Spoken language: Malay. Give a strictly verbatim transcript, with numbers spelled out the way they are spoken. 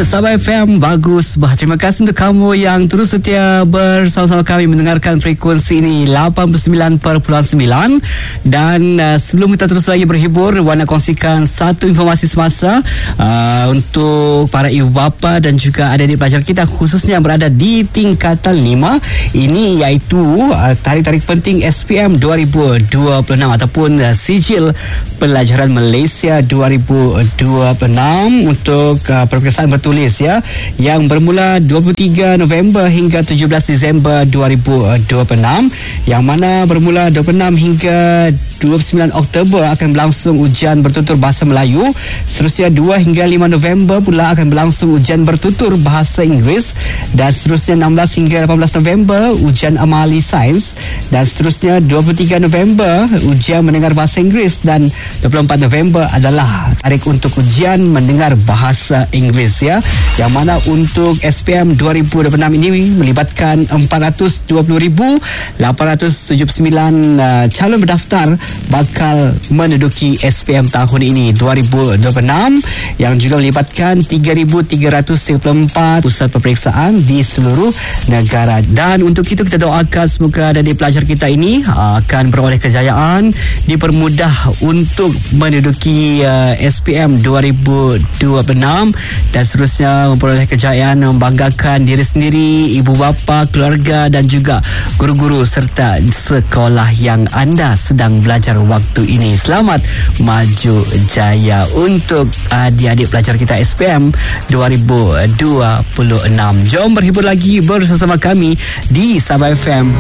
Sabah F M, bagus bah. Terima kasih untuk kamu yang terus setia bersama-sama kami mendengarkan frekuensi ini lapan puluh sembilan perpuluhan sembilan. Dan uh, sebelum kita terus lagi berhibur, Wan nak kongsikan satu informasi semasa uh, untuk para ibu bapa dan juga adik-adik pelajar kita, khususnya yang berada di tingkatan lima. Ini iaitu uh, tarikh-tarikh penting S P M dua ribu dua puluh enam ataupun uh, Sijil Pelajaran Malaysia dua ribu dua puluh enam untuk uh, peperiksaan bertulis ya, yang bermula dua puluh tiga November hingga tujuh belas Disember dua ribu dua puluh enam, yang mana bermula dua puluh enam hingga dua puluh sembilan Oktober akan berlangsung ujian bertutur bahasa Melayu. Seterusnya dua hingga lima November pula akan berlangsung ujian bertutur bahasa Inggeris, dan seterusnya enam belas hingga lapan belas November ujian amali sains, dan seterusnya dua puluh tiga November ujian mendengar bahasa Inggeris, dan dua puluh empat November adalah tarikh untuk ujian mendengar bahasa Inggeris ya, yang mana untuk S P M dua ribu dua puluh enam ini melibatkan empat ratus dua puluh ribu lapan ratus tujuh puluh sembilan uh, calon berdaftar bakal menduduki S P M tahun ini dua ribu dua puluh enam, yang juga melibatkan tiga ribu tiga ratus tiga puluh empat pusat peperiksaan di seluruh negara. Dan untuk itu kita doakan semoga adik pelajar kita ini akan beroleh kejayaan, dipermudah untuk menduduki uh, S P M dua ribu dua puluh enam, dan seterusnya memperoleh kejayaan, membanggakan diri sendiri, ibu bapa, keluarga dan juga guru-guru serta sekolah yang anda sedang belajar waktu ini. Selamat maju jaya untuk adik-adik pelajar kita S P M dua ribu dua puluh enam. Jom berhibur lagi bersama kami di Sabah F M.